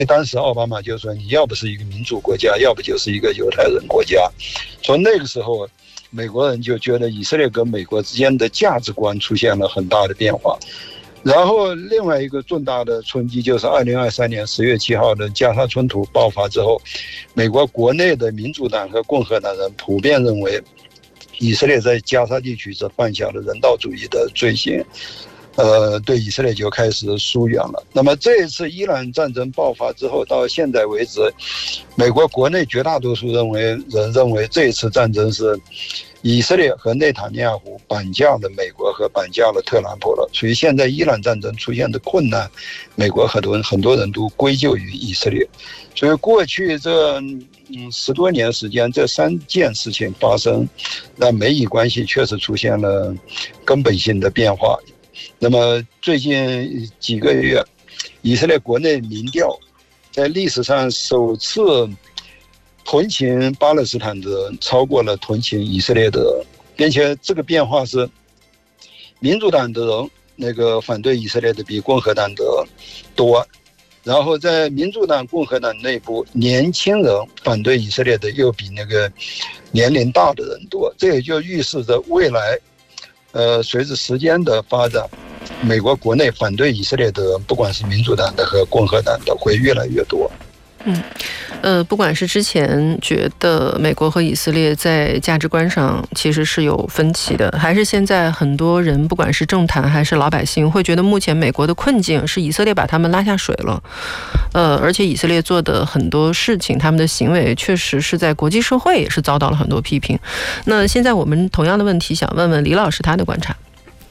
当时奥巴马就说，你要不是一个民主国家，要不就是一个犹太人国家。从那个时候，美国人就觉得以色列跟美国之间的价值观出现了很大的变化。然后另外一个重大的冲击就是2023年10月7号的加沙冲突爆发之后，美国国内的民主党和共和党人普遍认为以色列在加沙地区是犯下了人道主义的罪行，对以色列就开始疏远了。那么这一次伊朗战争爆发之后，到现在为止，美国国内绝大多数人认为这一次战争是以色列和内塔尼亚胡绑架了美国和绑架了特朗普了，所以现在伊朗战争出现的困难，美国很多人都归咎于以色列。所以过去这10多年时间，这3件事情发生，让美以关系确实出现了根本性的变化。那么最近几个月，以色列国内民调在历史上首次同情巴勒斯坦的人超过了同情以色列的人，并且这个变化是民主党的人反对以色列的比共和党的多，然后在民主党共和党内部，年轻人反对以色列的又比年龄大的人多。这也就预示着未来随着时间的发展，美国国内反对以色列的人，不管是民主党的和共和党的，会越来越多。 不管是之前觉得美国和以色列在价值观上其实是有分歧的，还是现在很多人不管是政坛还是老百姓会觉得目前美国的困境是以色列把他们拉下水了，而且以色列做的很多事情，他们的行为确实是在国际社会也是遭到了很多批评。那现在我们同样的问题想问问李老师他的观察。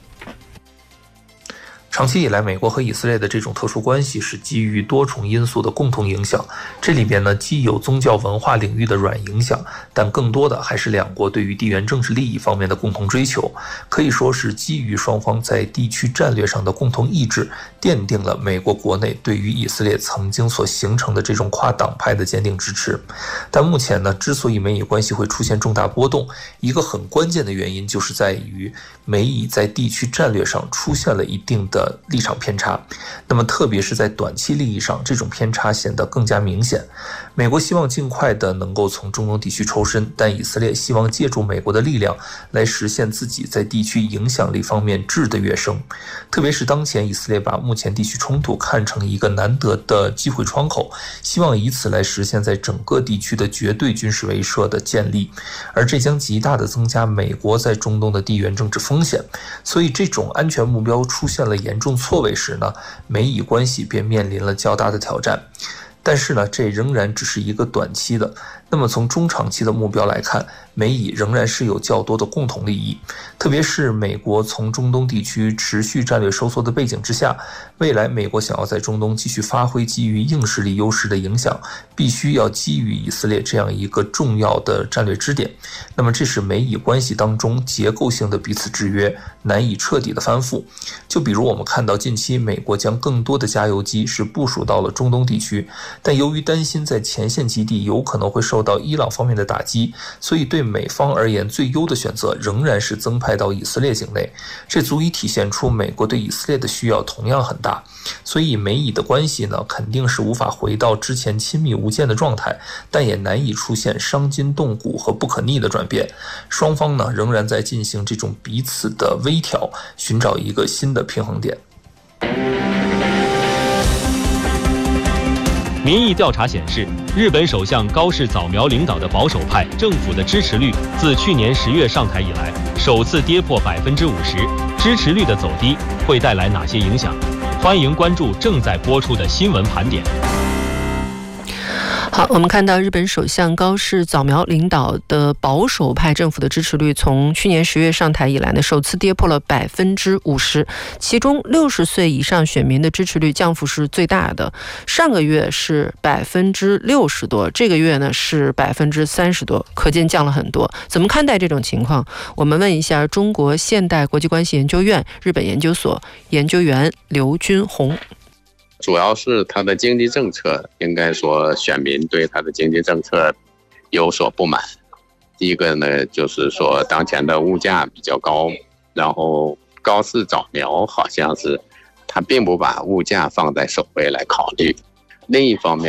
长期以来，美国和以色列的这种特殊关系是基于多重因素的共同影响。这里边呢，既有宗教文化领域的软影响，但更多的还是两国对于地缘政治利益方面的共同追求。可以说是基于双方在地区战略上的共同意志，奠定了美国国内对于以色列曾经所形成的这种跨党派的坚定支持。但目前呢，之所以美以关系会出现重大波动，一个很关键的原因就是在于美以在地区战略上出现了一定的立场偏差，那么特别是在短期利益上，这种偏差显得更加明显。美国希望尽快的能够从中东地区抽身，但以色列希望借助美国的力量来实现自己在地区影响力方面质的跃升。特别是当前以色列把目前地区冲突看成一个难得的机会窗口，希望以此来实现在整个地区的绝对军事威慑的建立，而这将极大的增加美国在中东的地缘政治风险。所以这种安全目标出现了严重错位时呢，美以关系便面临了较大的挑战。但是呢，这仍然只是一个短期的。那么从中长期的目标来看，美以仍然是有较多的共同利益，特别是美国从中东地区持续战略收缩的背景之下，未来美国想要在中东继续发挥基于硬实力优势的影响，必须要基于以色列这样一个重要的战略支点。那么这是美以关系当中结构性的彼此制约难以彻底的翻覆。就比如我们看到近期美国将更多的加油机是部署到了中东地区，但由于担心在前线基地有可能会受到伊朗方面的打击，所以对美方而言最优的选择仍然是增派到以色列境内。这足以体现出美国对以色列的需要同样很大。所以美以的关系呢，肯定是无法回到之前亲密无间的状态，但也难以出现伤筋动骨和不可逆的转变。双方呢仍然在进行这种彼此的微调，寻找一个新的平衡点。 民意调查显示，日本首相高市早苗领导的保守派政府的支持率自去年10月上台以来，首次跌破50%。支持率的走低会带来哪些影响？欢迎关注正在播出的新闻盘点。 好，我们看到日本首相高市早苗领导的保守派政府的支持率从去年10月上台以来呢，首次跌破了50%，其中60岁以上选民的支持率降幅是最大的，上个月是60%多，这个月呢是30%多，可见降了很多。怎么看待这种情况？我们问一下中国现代国际关系研究院日本研究所研究员刘军宏。 主要是他的经济政策，应该说选民对他的经济政策有所不满。第一个呢，就是说当前的物价比较高，然后高市早苗好像是他并不把物价放在首位来考虑。 另一方面